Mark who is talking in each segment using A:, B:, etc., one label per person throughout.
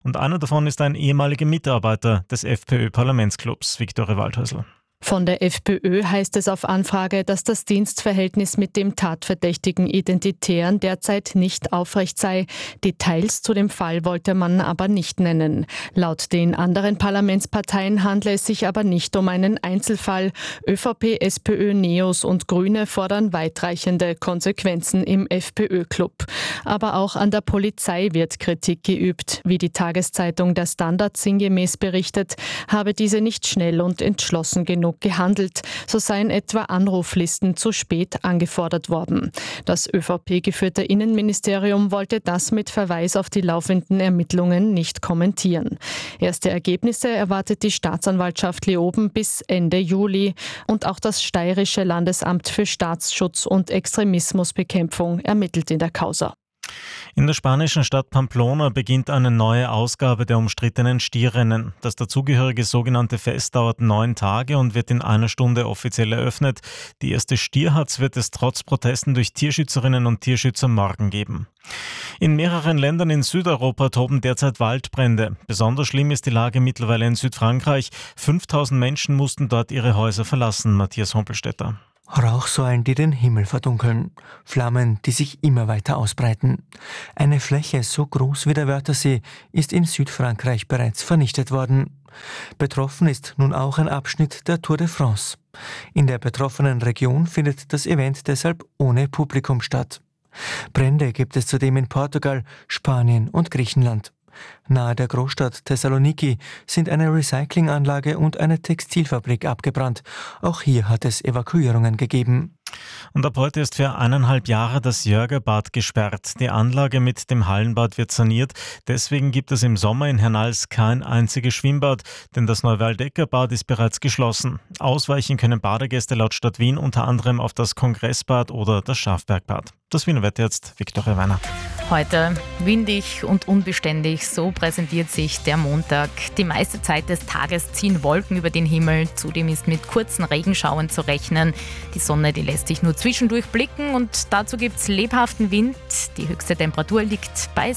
A: Und einer davon ist ein ehemaliger Mitarbeiter des FPÖ-Parlamentsclubs, Viktoria Waldhäusl.
B: Von der FPÖ heißt es auf Anfrage, dass das Dienstverhältnis mit dem tatverdächtigen Identitären derzeit nicht aufrecht sei. Details zu dem Fall wollte man aber nicht nennen. Laut den anderen Parlamentsparteien handle es sich aber nicht um einen Einzelfall. ÖVP, SPÖ, NEOS und Grüne fordern weitreichende Konsequenzen im FPÖ-Club. Aber auch an der Polizei wird Kritik geübt. Wie die Tageszeitung Der Standard sinngemäß berichtet, habe diese nicht schnell und entschlossen genug gehandelt. So seien etwa Anruflisten zu spät angefordert worden. Das ÖVP-geführte Innenministerium wollte das mit Verweis auf die laufenden Ermittlungen nicht kommentieren. Erste Ergebnisse erwartet die Staatsanwaltschaft Leoben bis Ende Juli. Und auch das Steirische Landesamt für Staatsschutz und Extremismusbekämpfung ermittelt in der Causa.
A: In der spanischen Stadt Pamplona beginnt eine neue Ausgabe der umstrittenen Stierrennen. Das dazugehörige sogenannte Fest dauert 9 Tage und wird in einer Stunde offiziell eröffnet. Die erste Stierhatz wird es trotz Protesten durch Tierschützerinnen und Tierschützer morgen geben. In mehreren Ländern in Südeuropa toben derzeit Waldbrände. Besonders schlimm ist die Lage mittlerweile in Südfrankreich. 5000 Menschen mussten dort ihre Häuser verlassen. Matthias Hompelstädter.
C: Rauchsäulen, die den Himmel verdunkeln. Flammen, die sich immer weiter ausbreiten. Eine Fläche so groß wie der Wörthersee ist in Südfrankreich bereits vernichtet worden. Betroffen ist nun auch ein Abschnitt der Tour de France. In der betroffenen Region findet das Event deshalb ohne Publikum statt. Brände gibt es zudem in Portugal, Spanien und Griechenland. Nahe der Großstadt Thessaloniki sind eine Recyclinganlage und eine Textilfabrik abgebrannt. Auch hier hat es Evakuierungen gegeben.
A: Und ab heute ist für 1,5 Jahre das Jörgerbad gesperrt. Die Anlage mit dem Hallenbad wird saniert. Deswegen gibt es im Sommer in Hernals kein einziges Schwimmbad, denn das Neuwaldecker-Bad ist bereits geschlossen. Ausweichen können Badegäste laut Stadt Wien unter anderem auf das Kongressbad oder das Schafbergbad. Das Wiener Wetter jetzt, Viktoria Weiner.
D: Heute windig und unbeständig, so präsentiert sich der Montag. Die meiste Zeit des Tages ziehen Wolken über den Himmel. Zudem ist mit kurzen Regenschauern zu rechnen. Die Sonne, die lässt sich nur zwischendurch blicken und dazu gibt es lebhaften Wind. Die höchste Temperatur liegt bei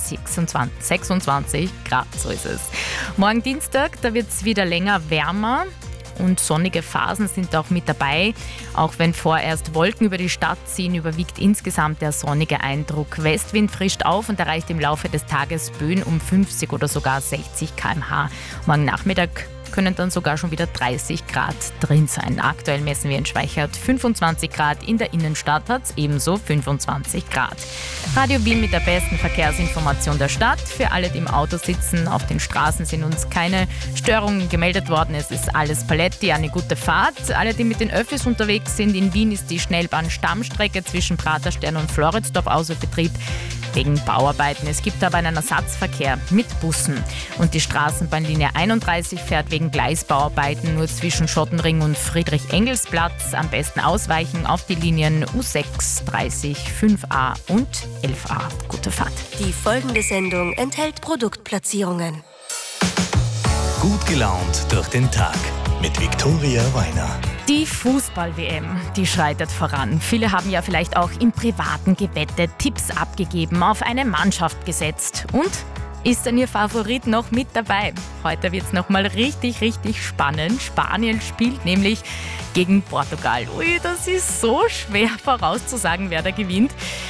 D: 26 Grad, so ist es. Morgen Dienstag, da wird es wieder länger wärmer. Und sonnige Phasen sind auch mit dabei. Auch wenn vorerst Wolken über die Stadt ziehen, überwiegt insgesamt der sonnige Eindruck. Westwind frischt auf und erreicht im Laufe des Tages Böen um 50 oder sogar 60 km/h. Morgen Nachmittag können dann sogar schon wieder 30 Grad drin sein. Aktuell messen wir in Schweichert 25 Grad, in der Innenstadt hat es ebenso 25 Grad. Radio Wien mit der besten Verkehrsinformation der Stadt. Für alle, die im Auto sitzen, auf den Straßen sind uns keine Störungen gemeldet worden. Es ist alles paletti, eine gute Fahrt. Alle, die mit den Öffis unterwegs sind, in Wien ist die Schnellbahn-Stammstrecke zwischen Praterstern und Floridsdorf außer Betrieb wegen Bauarbeiten. Es gibt aber einen Ersatzverkehr mit Bussen. Und die Straßenbahnlinie 31 fährt wegen Gleisbauarbeiten nur zwischen Schottenring und Friedrich-Engels-Platz. Am besten ausweichen auf die Linien U6, 30, 5a und 11a. Gute Fahrt.
E: Die folgende Sendung enthält Produktplatzierungen.
F: Gut gelaunt durch den Tag mit Viktoria Weiner.
D: Die Fußball-WM, die schreitet voran. Viele haben ja vielleicht auch im Privaten gewettet, Tipps abgegeben, auf eine Mannschaft gesetzt. Und ist denn Ihr Favorit noch mit dabei? Heute wird es nochmal richtig, richtig spannend. Spanien spielt nämlich gegen Portugal. Ui, das ist so schwer vorauszusagen, wer da gewinnt.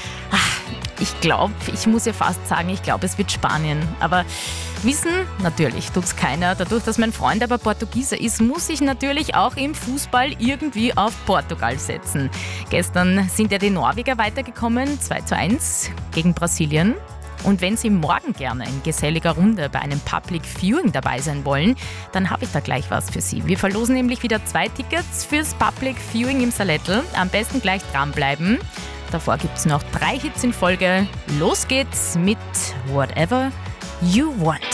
D: Ich muss ja fast sagen, ich glaube, es wird Spanien. Aber wissen, natürlich tut's keiner. Dadurch, dass mein Freund aber Portugieser ist, muss ich natürlich auch im Fußball irgendwie auf Portugal setzen. Gestern sind ja die Norweger weitergekommen, 2:1 gegen Brasilien. Und wenn Sie morgen gerne in geselliger Runde bei einem Public Viewing dabei sein wollen, dann habe ich da gleich was für Sie. Wir verlosen nämlich wieder 2 Tickets fürs Public Viewing im Salettl. Am besten gleich dranbleiben. Davor gibt es noch 3 Hits in Folge. Los geht's mit Whatever You Want.